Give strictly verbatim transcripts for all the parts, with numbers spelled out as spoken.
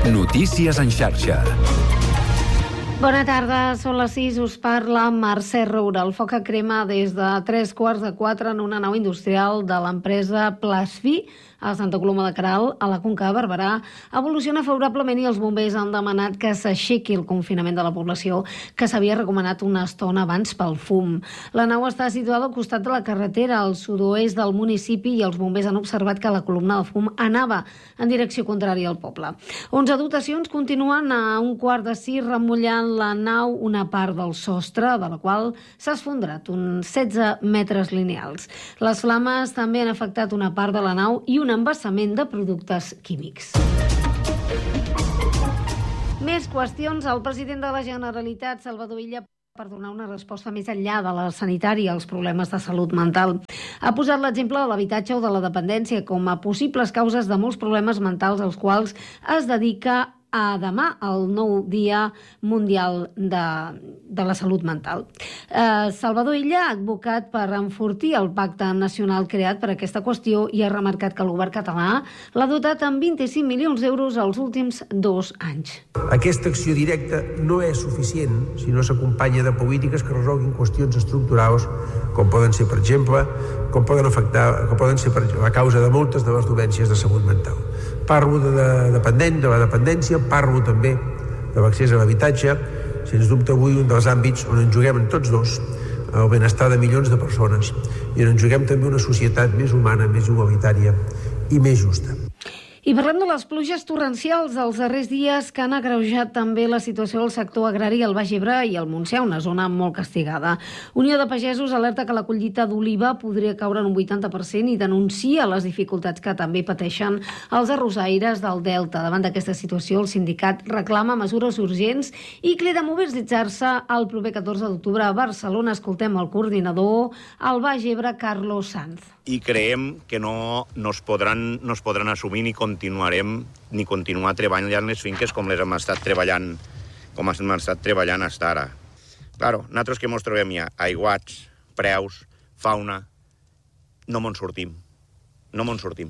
Notícies en xarxa. Bona tarda, són les sis, us parla Mercè Roura. El foc que crema des de tres quarts de quatre en una nau industrial de l'empresa Plasfi a Santa Coloma de Queralt, a la Conca de Barberà, evoluciona favorablement i els bombers han demanat que s'aixequi el confinament de la població que s'havia recomanat una estona abans pel fum. La nau està situada al costat de la carretera al sud-oest del municipi i els bombers han observat que la columna de fum anava en direcció contrària al poble. onze dotacions continuen a un quart de sis remullant la nau una part del sostre, de la qual s'ha esfondrat uns setze metres lineals. Les flames també han afectat una part de la nau i un embassament de productes químics. Més qüestions. El president de la Generalitat, Salvador Illa, per donar una resposta més enllà de la sanitària als problemes de salut mental. Ha posat l'exemple de l'habitatge o de la dependència com a possibles causes de molts problemes mentals als quals es dedica a demà, el nou Dia Mundial de, de la Salut Mental. Eh, Salvador Illa ha advocat per enfortir el pacte nacional creat per aquesta qüestió i ha remarcat que el govern català l'ha dotat amb vint-i-cinc milions d'euros els últims dos anys. Aquesta acció directa no és suficient si no s'acompanya de polítiques que resolguin qüestions estructurals com poden ser, per exemple, com poden afectar, com poden ser per la causa de moltes de les dolències de salut mental. Parlo de, de, dependent, de la dependència, parlo també de l'accés a l'habitatge, sens dubte avui un dels àmbits on ens juguem tots dos el benestar de milions de persones i on ens juguem també una societat més humana, més igualitària i més justa. I parlem de les pluges torrencials dels darrers dies que han agreujat també la situació del sector agrari al Baix Ebre i al Montsià, una zona molt castigada. Unió de Pagesos alerta que la collita d'oliva podria caure en un vuitanta per cent i denuncia les dificultats que també pateixen els arrossaires del Delta. Davant d'aquesta situació, el sindicat reclama mesures urgents i crida a mobilitzar-se el proper catorze d'octubre a Barcelona. Escoltem el coordinador al Baix Ebre, Carlos Sanz. I creiem que no, no, es podran, no es podran assumir ni continuarem ni continuar treballant les finques com les hem estat treballant com hem estat treballant fins ara. Claro, nosaltres que ens trobem ja aiguats, preus, fauna, no me'n sortim. No me'n sortim.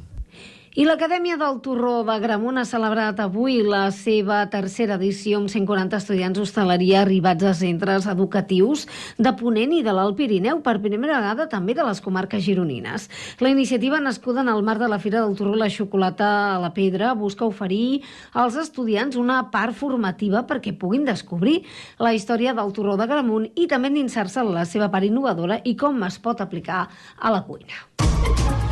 I l'Acadèmia del Torró d'Agramunt ha celebrat avui la seva tercera edició amb cent quaranta estudiants d'hostaleria arribats a centres educatius de Ponent i de l'Alt Pirineu, per primera vegada també de les comarques gironines. La iniciativa, nascuda en el marc de la Fira del Torró i la Xocolata a la Pedra, busca oferir als estudiants una part formativa perquè puguin descobrir la història del Torró d'Agramunt i també endinsar-se en la seva part innovadora i com es pot aplicar a la cuina.